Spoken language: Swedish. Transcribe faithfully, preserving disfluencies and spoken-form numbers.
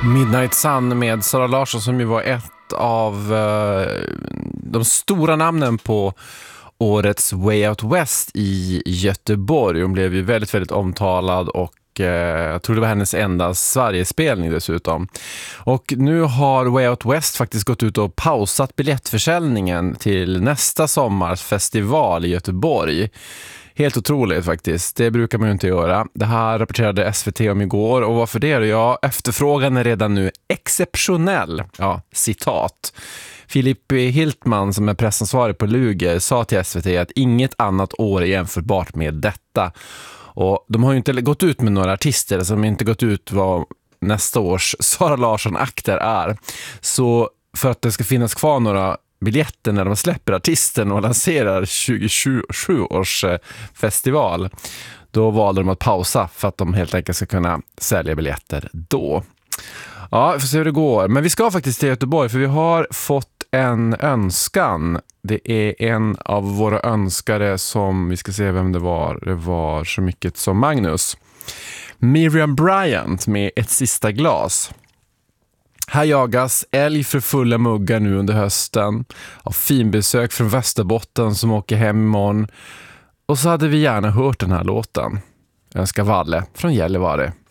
Midnight Sun med Sara Larsson, som ju var ett av uh, de stora namnen på årets Way Out West i Göteborg. Hon blev ju väldigt, väldigt omtalad och uh, jag tror det var hennes enda Sverigespelning dessutom. Och nu har Way Out West faktiskt gått ut och pausat biljettförsäljningen till nästa sommars festival i Göteborg. Helt otroligt faktiskt. Det brukar man ju inte göra. Det här rapporterade S V T om igår. Och varför det? Ja, efterfrågan är redan nu exceptionell. Ja, citat. Filip Hiltman, som är pressansvarig på Luger, sa till S V T att inget annat år är jämförbart med detta. Och de har ju inte gått ut med några artister, som inte gått ut vad nästa års Sara Larsson-akter är. Så för att det ska finnas kvar några biljetter när de släpper artisten och lanserar tjugohundratjugosju års festival, då valde de att pausa för att de helt enkelt ska kunna sälja biljetter då. Ja, vi får se hur det går. Men vi ska faktiskt till Göteborg, för vi har fått en önskan. Det är en av våra önskare som, vi ska se vem det var. Det var så mycket som Magnus. Miriam Bryant med Ett sista glas. Här jagas älg för fulla muggar nu under hösten. Av finbesök från Västerbotten som åker hem imorgon. Och så hade vi gärna hört den här låten. Jag önskar Valle från Gällivare.